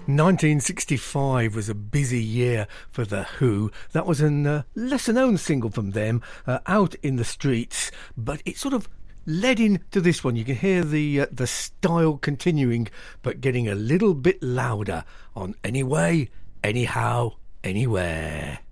1965 was a busy year for The Who. That was a lesser-known single from them, Out in the Streets, but it sort of led into this one. You can hear the style continuing, but getting a little bit louder on Anyway, Anyhow, Anywhere.